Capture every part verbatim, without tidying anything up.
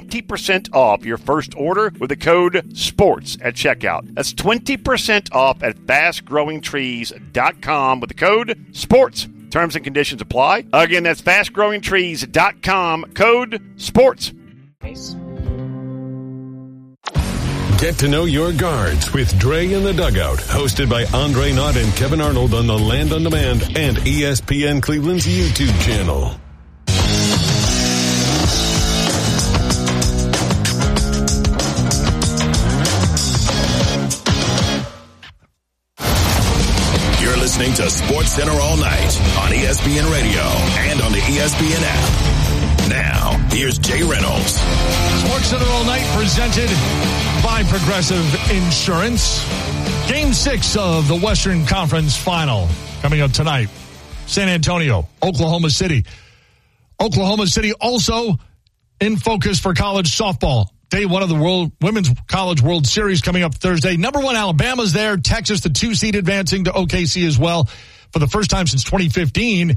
twenty percent off your first order with the code SPORTS at checkout. That's twenty percent off at fast growing trees dot com with the code SPORTS. Terms and conditions apply. Again, that's fast growing trees dot com, code SPORTS. Get to know your guards with Dre in the Dugout, hosted by Andre Knott and Kevin Arnold on the Land on Demand and E S P N Cleveland's YouTube channel. You're listening to Sports Center all night on E S P N Radio and on the E S P N app. Now, here's Jay Reynolds. Sports Center all night presented by Progressive Insurance. Game six of the Western Conference Final coming up tonight. San Antonio, Oklahoma City. Oklahoma City also in focus for college softball. Day one of the World Women's College World Series coming up Thursday. Number one, Alabama's there. Texas, the two seed, advancing to O K C as well. For the first time since twenty fifteen,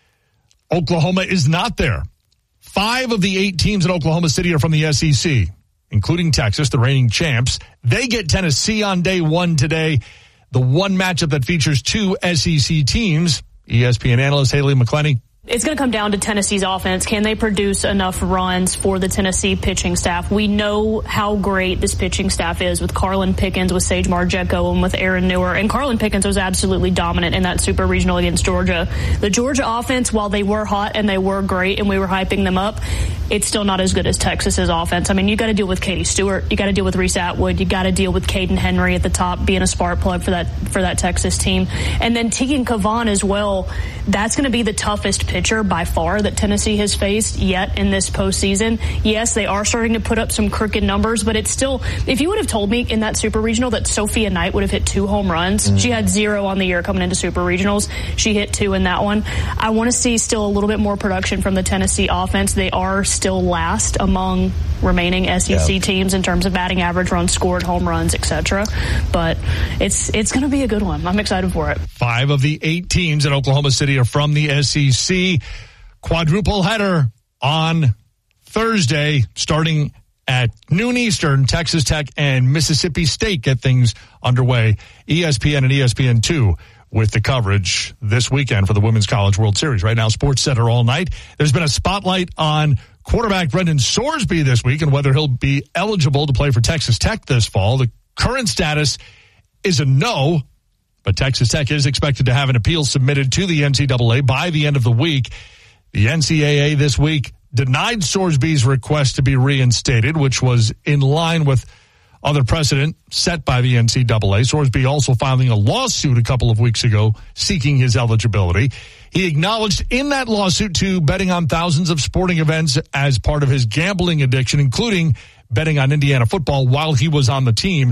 Oklahoma is not there. Five of the eight teams in Oklahoma City are from the S E C, including Texas, the reigning champs. They get Tennessee on day one today. The one matchup that features two S E C teams. E S P N analyst Haley McClenny. It's going to come down to Tennessee's offense. Can they produce enough runs for the Tennessee pitching staff? We know how great this pitching staff is with Carlin Pickens, with Sage Margecko, and with Aaron Newer. And Carlin Pickens was absolutely dominant in that super regional against Georgia. The Georgia offense, while they were hot and they were great and we were hyping them up, it's still not as good as Texas's offense. I mean, you got to deal with Katie Stewart. You got to deal with Reese Atwood. You got to deal with Caden Henry at the top, being a spark plug for that for that Texas team. And then Tegan Cavan as well. That's going to be the toughest pitcher by far that Tennessee has faced yet in this postseason. Yes, they are starting to put up some crooked numbers, but it's still, if you would have told me in that super regional that Sophia Knight would have hit two home runs, mm. she had zero on the year coming into super regionals. She hit two in that one. I want to see still a little bit more production from the Tennessee offense. They are still last among remaining S E C yeah. teams in terms of batting average, runs scored, home runs, et cetera. But it's it's going to be a good one. I'm excited for it. Five of the eight teams in Oklahoma City are from the S E C. Quadruple header on Thursday, starting at noon Eastern. Texas Tech and Mississippi State get things underway. E S P N and E S P N two with the coverage this weekend for the Women's College World Series. Right now, Sports Center all night. There's been a spotlight on quarterback Brendan Sorsby this week and whether he'll be eligible to play for Texas Tech this fall. The current status is a no, but Texas Tech is expected to have an appeal submitted to the N C double A by the end of the week. The N C double A this week denied Sorsby's request to be reinstated, which was in line with other precedent set by the N C double A. Sorsby also filing a lawsuit a couple of weeks ago seeking his eligibility. He acknowledged in that lawsuit to betting on thousands of sporting events as part of his gambling addiction, including betting on Indiana football while he was on the team.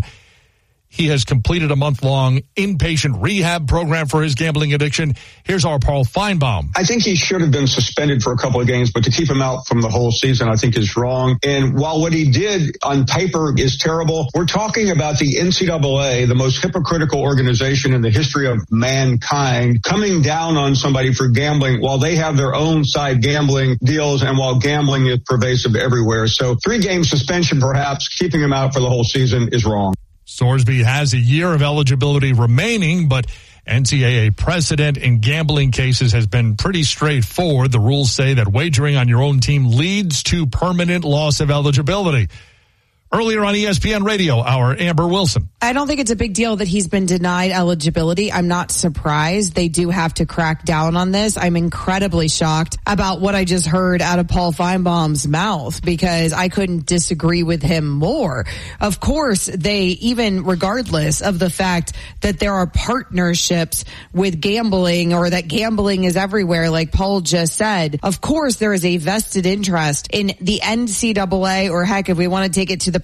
He has completed a month-long inpatient rehab program for his gambling addiction. Here's our Paul Feinbaum. I think he should have been suspended for a couple of games, but to keep him out from the whole season, I think is wrong. And while what he did on paper is terrible, we're talking about the N C double A, the most hypocritical organization in the history of mankind, coming down on somebody for gambling while they have their own side gambling deals and while gambling is pervasive everywhere. So three-game suspension, perhaps, keeping him out for the whole season is wrong. Sorsby has a year of eligibility remaining, but N C double A precedent in gambling cases has been pretty straightforward. The rules say that wagering on your own team leads to permanent loss of eligibility. Earlier on E S P N Radio, our Amber Wilson. I don't think it's a big deal that he's been denied eligibility. I'm not surprised. They do have to crack down on this. I'm incredibly shocked about what I just heard out of Paul Feinbaum's mouth because I couldn't disagree with him more. Of course, they, even regardless of the fact that there are partnerships with gambling or that gambling is everywhere, like Paul just said, of course there is a vested interest in the N C double A, or heck, if we want to take it to the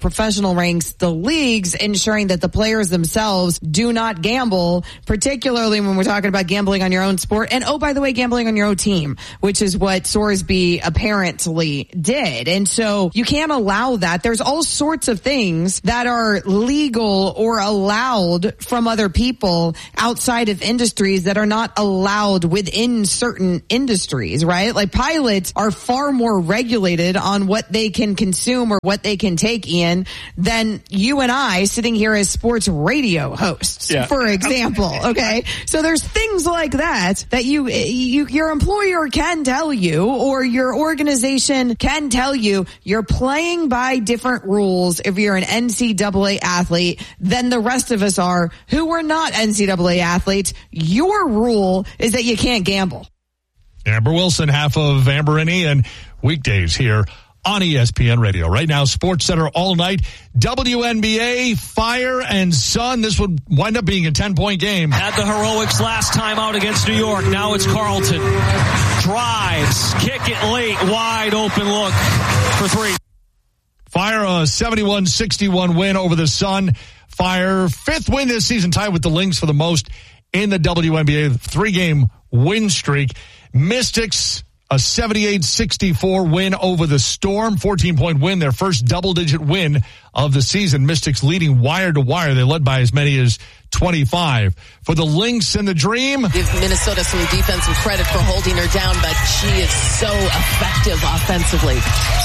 professional ranks, the leagues, ensuring that the players themselves do not gamble, particularly when we're talking about gambling on your own sport. And oh, by the way, gambling on your own team, which is what Sorsby apparently did. And so you can't allow that. There's all sorts of things that are legal or allowed from other people outside of industries that are not allowed within certain industries, right? Like pilots are far more regulated on what they can consume or what they can take in than you and I sitting here as sports radio hosts, yeah. for example. Okay. So there's things like that that you, you, your employer can tell you or your organization can tell you you're playing by different rules if you're an N C double A athlete than the rest of us are who are not N C double A athletes. Your rule is that you can't gamble. Amber Wilson, half of Amber and Ian, weekdays here on E S P N Radio. Right now, Sports Center all night. W N B A, Fire and Sun. This would wind up being a ten-point game. Had the heroics last time out against New York. Now it's Carlton. Drives, kick it late, wide open look for three. Fire a seventy-one sixty-one win over the Sun. Fire, fifth win this season, tied with the Lynx for the most in the W N B A. Three-game win streak. Mystics, a seventy-eight sixty-four win over the Storm. fourteen-point win, their first double-digit win of the season. Mystics leading wire to wire. They led by as many as twenty-five. For the Lynx and the Dream. Give Minnesota some defensive credit for holding her down, but she is so effective offensively.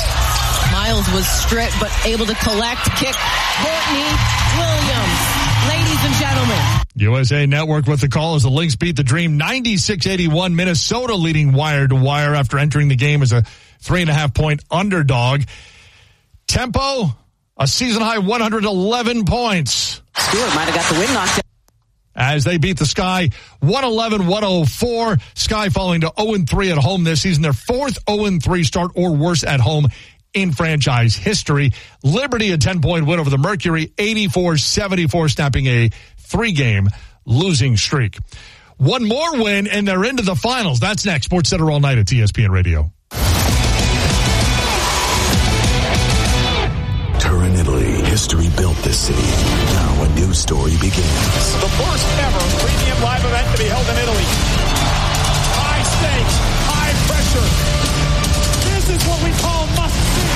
Miles was stripped, but able to collect, kick. Courtney Williams, ladies and gentlemen. U S A Network with the call as the Lynx beat the Dream ninety-six eighty-one. Minnesota leading wire to wire after entering the game as a three and a half point underdog. Tempo, a season high one hundred eleven points. Stewart might have got the win knocked out. As they beat the Sky one eleven one oh four. Sky falling to oh and three at home this season. Their fourth oh and three start or worse at home in franchise history. Liberty, a ten-point win over the Mercury, eighty-four seventy-four, snapping a three-game losing streak. One more win, and they're into the finals. That's next. Sports Center all night at E S P N Radio. Turin, Italy. History built this city. Now a new story begins. The first ever premium live event to be held in Italy. High stakes, high pressure. This is what we call must-see.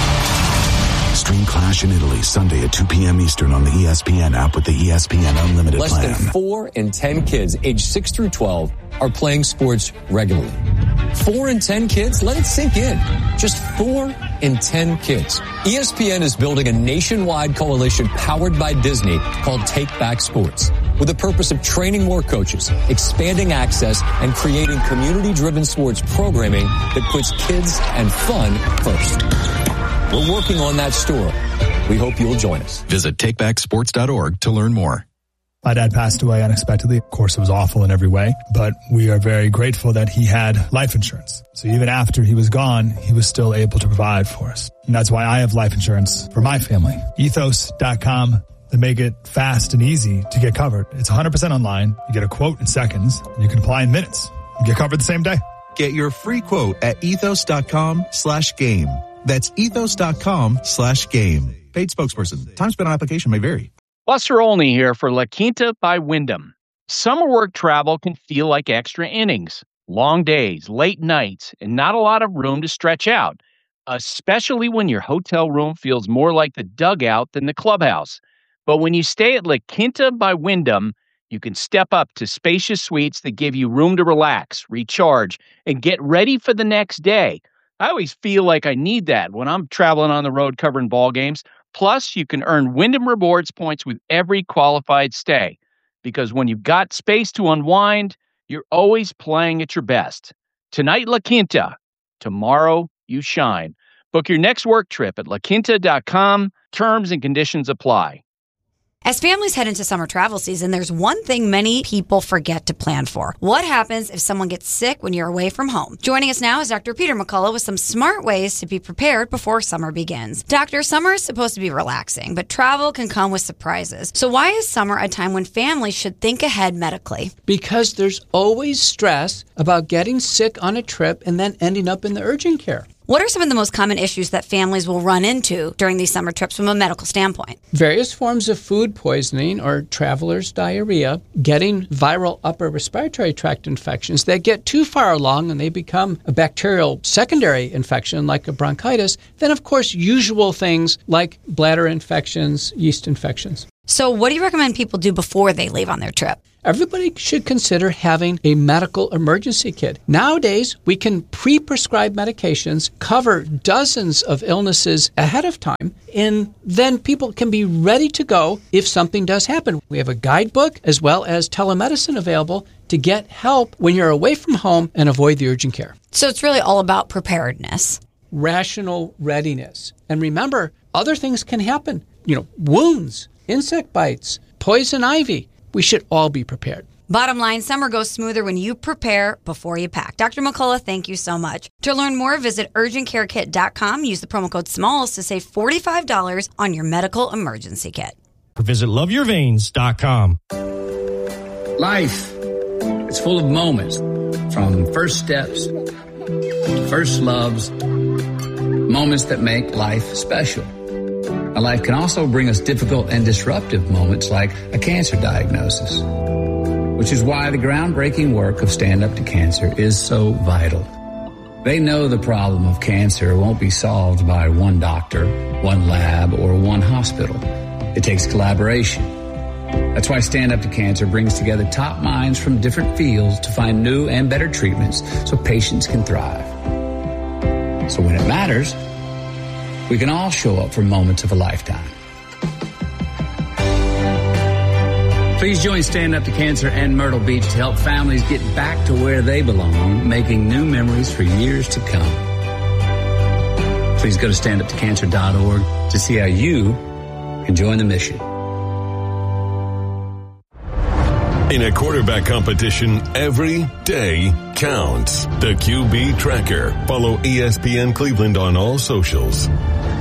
Stream Clash in Italy Sunday at two p.m. Eastern on the E S P N app with the E S P N Unlimited Less plan. Less than four in ten kids aged six through twelve are playing sports regularly. Four in ten kids? Let it sink in. Just four in ten kids. E S P N is building a nationwide coalition powered by Disney called Take Back Sports, with the purpose of training more coaches, expanding access, and creating community-driven sports programming that puts kids and fun first. We're working on that story. We hope you'll join us. Visit take back sports dot org to learn more. My dad passed away unexpectedly. Of course, it was awful in every way, but we are very grateful that he had life insurance. So even after he was gone, he was still able to provide for us. And that's why I have life insurance for my family. ethos dot com. They make it fast and easy to get covered. It's one hundred percent online. You get a quote in seconds. And you can apply in minutes. You get covered the same day. Get your free quote at ethos dot com slash game. That's ethos dot com slash game. Paid spokesperson. Time spent on application may vary. Buster Olney here for La Quinta by Wyndham. Summer work travel can feel like extra innings. Long days, late nights, and not a lot of room to stretch out, especially when your hotel room feels more like the dugout than the clubhouse. But when you stay at La Quinta by Wyndham, you can step up to spacious suites that give you room to relax, recharge, and get ready for the next day. I always feel like I need that when I'm traveling on the road covering ball games. Plus, you can earn Wyndham Rewards points with every qualified stay. Because when you've got space to unwind, you're always playing at your best. Tonight, La Quinta. Tomorrow, you shine. Book your next work trip at la quinta dot com. Terms and conditions apply. As families head into summer travel season, there's one thing many people forget to plan for. What happens if someone gets sick when you're away from home? Joining us now is Doctor Peter McCullough with some smart ways to be prepared before summer begins. Doctor, summer is supposed to be relaxing, but travel can come with surprises. So why is summer a time when families should think ahead medically? Because there's always stress about getting sick on a trip and then ending up in the urgent care. What are some of the most common issues that families will run into during these summer trips from a medical standpoint? Various forms of food poisoning or traveler's diarrhea, getting viral upper respiratory tract infections that get too far along and they become a bacterial secondary infection like a bronchitis. Then, of course, usual things like bladder infections, yeast infections. So what do you recommend people do before they leave on their trip? Everybody should consider having a medical emergency kit. Nowadays, we can pre-prescribe medications, cover dozens of illnesses ahead of time, and then people can be ready to go if something does happen. We have a guidebook as well as telemedicine available to get help when you're away from home and avoid the urgent care. So it's really all about preparedness. Rational readiness. And remember, other things can happen. You know, wounds, insect bites, poison ivy. We should all be prepared. Bottom line, summer goes smoother when you prepare before you pack. Doctor McCullough, thank you so much. To learn more, visit urgent care kit dot com. Use the promo code SMALLS to save forty-five dollars on your medical emergency kit. Visit love your veins dot com. Life, it's full of moments, from first steps to first loves, moments that make life special. Now, life can also bring us difficult and disruptive moments like a cancer diagnosis, which is why the groundbreaking work of Stand Up to Cancer is so vital. They know the problem of cancer won't be solved by one doctor, one lab, or one hospital. It takes collaboration. That's why Stand Up to Cancer brings together top minds from different fields to find new and better treatments so patients can thrive. So when it matters, we can all show up for moments of a lifetime. Please join Stand Up to Cancer and Myrtle Beach to help families get back to where they belong, making new memories for years to come. Please go to stand up to cancer dot org to see how you can join the mission. In a quarterback competition, every day counts. The Q B Tracker. Follow E S P N Cleveland on all socials.